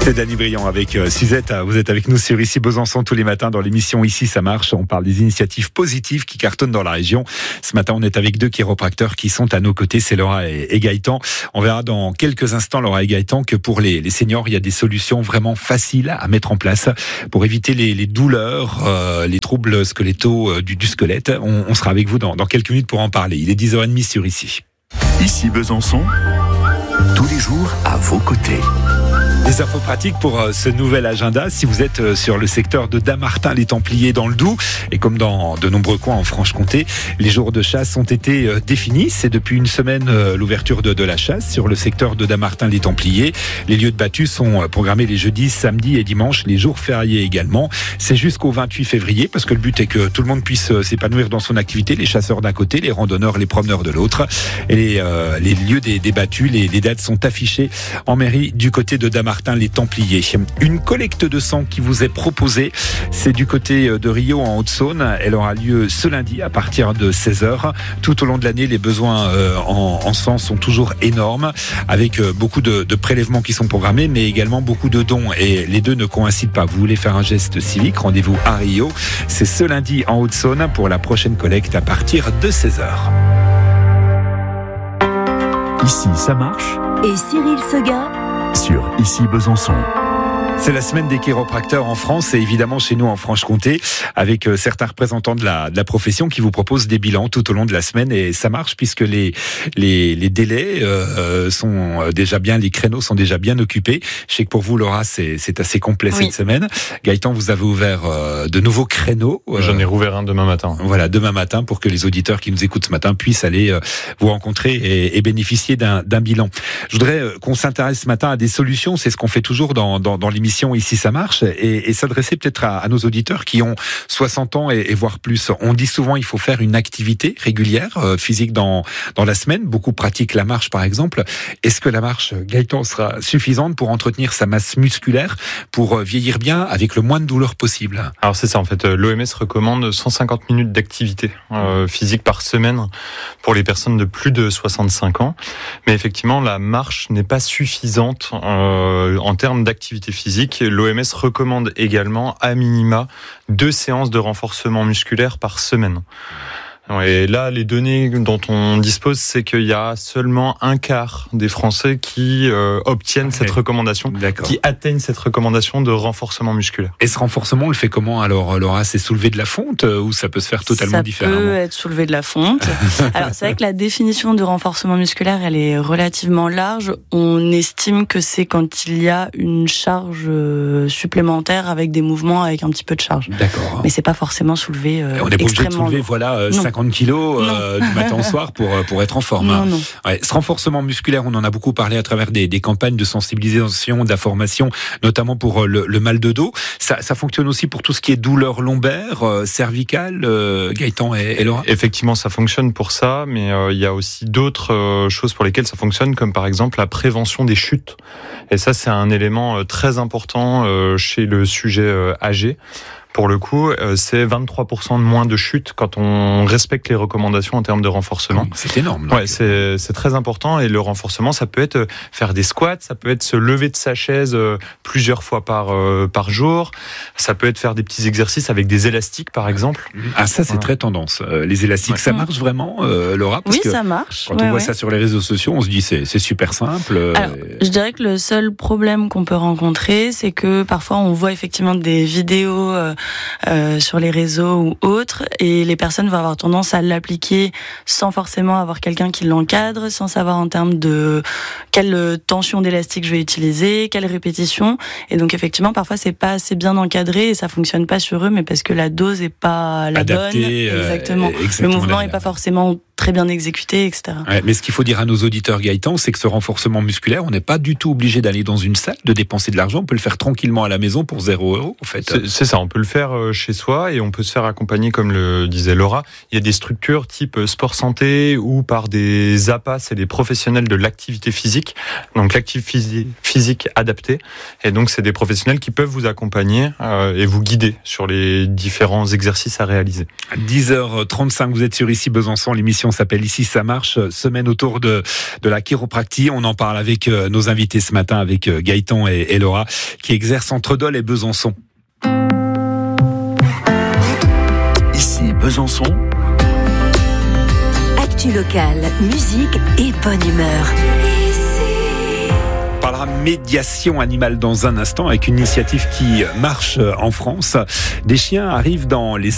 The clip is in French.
C'est Dany Briand avec Suzette. Vous êtes avec nous sur Ici Besançon tous les matins dans l'émission Ici ça marche. On parle des initiatives positives qui cartonnent dans la région. Ce matin, on est avec deux chiropracteurs qui sont à nos côtés, c'est Laura et Gaëtan. On verra dans quelques instants, Laura et Gaëtan, que pour les seniors, il y a des solutions vraiment faciles à mettre en place pour éviter les douleurs, les troubles squeletto du squelette. On sera avec vous dans quelques minutes pour en parler. Il est 10h30 sur Ici. Ici Besançon, tous les jours à vos côtés. Des infos pratiques pour ce nouvel agenda. Si vous êtes sur le secteur de Dammartin-les-Templiers dans le Doubs, et comme dans de nombreux coins en Franche-Comté, les jours de chasse ont été définis. C'est depuis une semaine l'ouverture de la chasse sur le secteur de Dammartin-les-Templiers. Les lieux de battues sont programmés les jeudis, samedis et dimanches, les jours fériés également. C'est jusqu'au 28 février parce que le but est que tout le monde puisse s'épanouir dans son activité, les chasseurs d'un côté, les randonneurs, les promeneurs de l'autre. Et les lieux des battues, les dates sont affichées en mairie du côté de Dammartin les Templiers. Une collecte de sang qui vous est proposée, c'est du côté de Rio en Haute-Saône. Elle aura lieu ce lundi à partir de 16h. Tout au long de l'année, les besoins en sang sont toujours énormes, avec beaucoup de prélèvements qui sont programmés, mais également beaucoup de dons. Et les deux ne coïncident pas. Vous voulez faire un geste civique, rendez-vous à Rio. C'est ce lundi en Haute-Saône pour la prochaine collecte à partir de 16h. Ici ça marche. Et Cyril Seguin Sur Ici Besançon. C'est la semaine des chiropracteurs en France et évidemment chez nous en Franche-Comté avec certains représentants de la profession qui vous proposent des bilans tout au long de la semaine et ça marche puisque les délais sont déjà bien, les créneaux sont déjà bien occupés. Je sais que pour vous Laura c'est assez complet cette semaine. Gaëtan, vous avez ouvert de nouveaux créneaux. J'en ai rouvert un demain matin. Voilà, demain matin pour que les auditeurs qui nous écoutent ce matin puissent aller vous rencontrer et bénéficier d'un bilan. Je voudrais qu'on s'intéresse ce matin à des solutions, c'est ce qu'on fait toujours dans l'émission Ici ça marche et s'adresser peut-être à nos auditeurs qui ont 60 ans et voire plus. On dit souvent il faut faire une activité régulière physique dans la semaine. Beaucoup pratiquent la marche par exemple. Est-ce que la marche, Gaëtan, sera suffisante pour entretenir sa masse musculaire, pour vieillir bien avec le moins de douleur possible? Alors c'est ça en fait, l'OMS recommande 150 minutes d'activité physique par semaine pour les personnes de plus de 65 ans. Mais effectivement la marche n'est pas suffisante en termes d'activité physique. L'OMS recommande également à minima 2 séances de renforcement musculaire par semaine. Et là, les données dont on dispose, c'est qu'il y a seulement un quart des Français qui obtiennent cette recommandation, qui atteignent cette recommandation de renforcement musculaire. Et ce renforcement, on le fait comment alors, Laura? C'est soulever de la fonte ou ça peut se faire totalement différemment? Ça peut être soulever de la fonte. Alors, c'est vrai que la définition de renforcement musculaire, elle est relativement large. On estime que c'est quand il y a une charge supplémentaire avec des mouvements avec un petit peu de charge. D'accord. Mais c'est pas forcément soulever on n'est pas obligé de soulever, 50 kilos du matin au soir pour être en forme. Non. Ouais, ce renforcement musculaire, on en a beaucoup parlé à travers des campagnes de sensibilisation, d'information, notamment pour le mal de dos. Ça fonctionne aussi pour tout ce qui est douleur lombaire, cervicale, Gaëtan et Laura? Effectivement, ça fonctionne pour ça, mais il y a aussi d'autres choses pour lesquelles ça fonctionne, comme par exemple la prévention des chutes. Et ça, c'est un élément très important chez le sujet âgé. Pour le coup, c'est 23% de moins de chutes quand on respecte les recommandations en termes de renforcement. Oui, c'est énorme. Ouais, c'est très important. Et le renforcement, ça peut être faire des squats, ça peut être se lever de sa chaise plusieurs fois par jour. Ça peut être faire des petits exercices avec des élastiques, par exemple. Ah, ça, c'est très tendance. Les élastiques, ça marche vraiment, Laura? Oui, ça marche. Quand on voit ça sur les réseaux sociaux, on se dit c'est super simple. Alors, je dirais que le seul problème qu'on peut rencontrer, c'est que parfois on voit effectivement des vidéos sur les réseaux ou autres, et les personnes vont avoir tendance à l'appliquer sans forcément avoir quelqu'un qui l'encadre, sans savoir en termes de quelle tension d'élastique je vais utiliser, quelle répétition, et donc effectivement parfois c'est pas assez bien encadré et ça fonctionne pas sur eux, mais parce que la dose est pas la adaptée, bonne, exactement. Le mouvement est pas forcément très bien exécuté, etc. Ouais, mais ce qu'il faut dire à nos auditeurs, Gaëtan, c'est que ce renforcement musculaire, on n'est pas du tout obligé d'aller dans une salle, de dépenser de l'argent. On peut le faire tranquillement à la maison pour 0 €, en fait. C'est ça, on peut le faire chez soi et on peut se faire accompagner, comme le disait Laura. Il y a des structures type sport santé ou par des APA, c'est des professionnels de l'activité physique, donc l'activité physique adaptée. Et donc, c'est des professionnels qui peuvent vous accompagner et vous guider sur les différents exercices à réaliser. 10h35, vous êtes sur Ici Besançon, l'émission l'émission s'appelle Ici ça marche, semaine autour de la chiropractie. On en parle avec nos invités ce matin, avec Gaëtan et Laura, qui exercent entre Dole et Besançon. Ici Besançon. Actu locale, musique et bonne humeur. On parlera médiation animale dans un instant avec une initiative qui marche en France. Des chiens arrivent dans les